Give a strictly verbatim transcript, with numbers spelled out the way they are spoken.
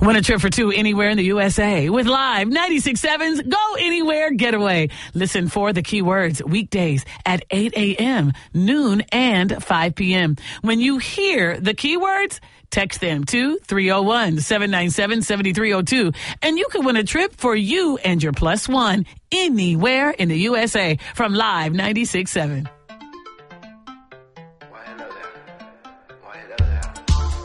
Win a trip for two anywhere in the U S A with Live ninety-six point seven's Go Anywhere Getaway. Listen for the keywords weekdays at eight a.m., noon, and five p.m. When you hear the keywords, text them to three oh one, seven nine seven, seven three oh two, and you can win a trip for you and your plus one anywhere in the U S A from Live ninety-six point seven.